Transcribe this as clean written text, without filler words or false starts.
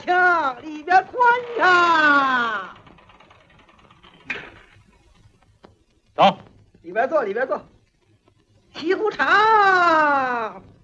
请，里边坐呀。 走， 里边坐，里边坐。西湖场。